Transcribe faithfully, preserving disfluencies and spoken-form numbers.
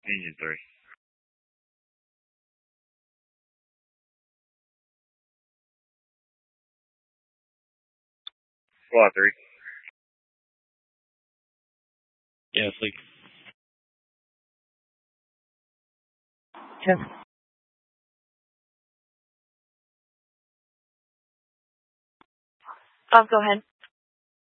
Engine three. Squad three. Yeah, sleep. Ten. Um, go ahead.